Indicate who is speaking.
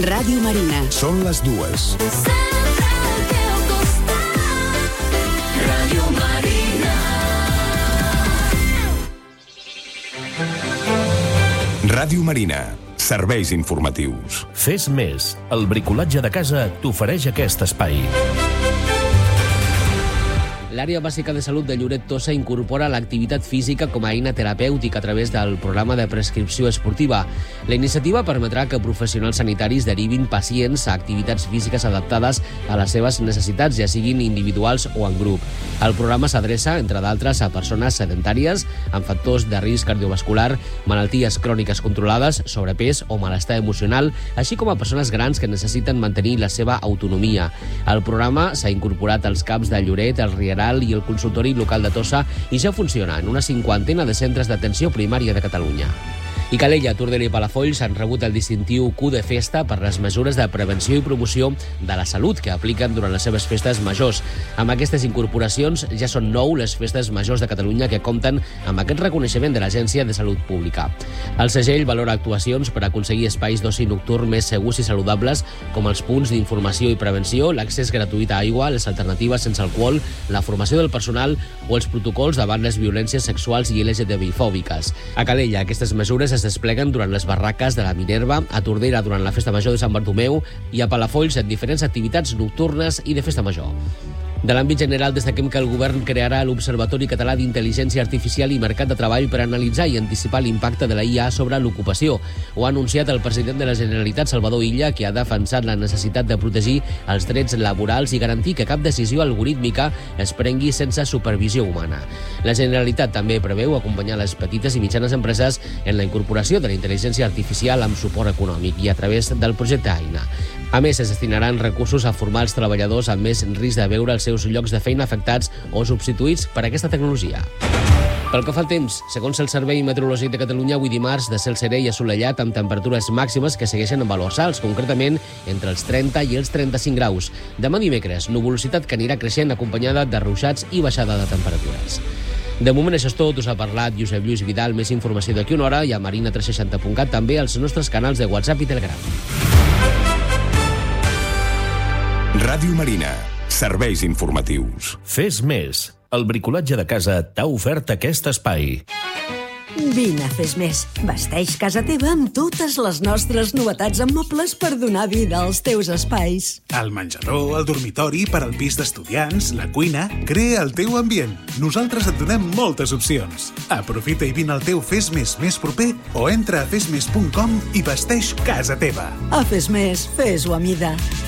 Speaker 1: Ràdio Marina.
Speaker 2: Són les 2.
Speaker 3: Sempre al teu costat. Ràdio Marina.
Speaker 2: Ràdio Marina. Serveis informatius.
Speaker 4: Fes més. El bricolatge de casa t'ofereix aquest espai.
Speaker 5: L'àrea bàsica de salut de Lloret Tossa incorpora l'activitat física com a eina terapèutica a través del programa de prescripció esportiva. La iniciativa permetrà que professionals sanitaris derivin pacients a activitats físiques adaptades a les seves necessitats, ja siguin individuals o en grup. El programa s'adreça, entre d'altres, a persones sedentàries amb factors de risc cardiovascular, malalties cròniques controlades, sobrepès o malestar emocional, així com a persones grans que necessiten mantenir la seva autonomia. El programa s'ha incorporat als CAPs de Lloret, el Rieral i el consultori local de Tossa i ja funciona en una 50 de centres d'atenció primària de Catalunya. I Calella, Tordera i Palafolls han rebut el distintiu Q de Festa per les mesures de prevenció i promoció de la salut que apliquen durant les seves festes majors. Amb aquestes incorporacions ja són 9 les festes majors de Catalunya que compten amb aquest reconeixement de l'Agència de Salut Pública. El segell valora actuacions per aconseguir espais d'oci nocturn més segurs i saludables, com els punts d'informació i prevenció, l'accés gratuït a aigua, les alternatives sense alcohol, la formació del personal o els protocols davant les violències sexuals i LGTBI-fòbiques. A Calella, aquestes mesures es despleguen durant les barraques de la Minerva, a Tordera durant la Festa Major de Sant Bartomeu i a Palafolls en diferents activitats nocturnes i de Festa Major. De l'àmbit general, destaquem que el govern crearà l'Observatori Català d'Intel·ligència Artificial i Mercat de Treball per analitzar i anticipar l'impacte de la IA sobre l'ocupació. Ho ha anunciat el president de la Generalitat, Salvador Illa, que ha defensat la necessitat de protegir els drets laborals i garantir que cap decisió algorítmica es prengui sense supervisió humana. La Generalitat també preveu acompanyar les petites i mitjanes empreses en la incorporació de la intel·ligència artificial amb suport econòmic i a través del projecte AINA. A més, es destinaran recursos a formar els treballadors amb més risc de veure els seus llocs de feina afectats o substituïts per aquesta tecnologia. Pel que fa al temps, segons el Servei Meteorològic de Catalunya, avui dimarts de cel serè i assolellat amb temperatures màximes que segueixen en valors alts, concretament entre els 30 i els 35 graus. Demà dimecres, nuvolositat que anirà creixent acompanyada de ruixats i baixada de temperatures. De moment això és tot, us ha parlat Josep Lluís Vidal. Més informació d'aquí una hora i a marina360.cat, també als nostres canals de WhatsApp i Telegram.
Speaker 2: Ràdio Marina. Serveis informatius.
Speaker 4: Fes més. El bricolatge de casa t'ha ofert aquest espai.
Speaker 1: Vine a Fes Més. Vesteix casa teva amb totes les nostres novetats en mobles per donar vida als teus espais.
Speaker 6: El menjador, el dormitori, per al pis d'estudiants, la cuina... Crea el teu ambient. Nosaltres et donem moltes opcions. Aprofita i vine al teu Fes Més més proper o entra a fesmes.com i vesteix casa teva.
Speaker 1: A Fes Més, fes-ho a mida.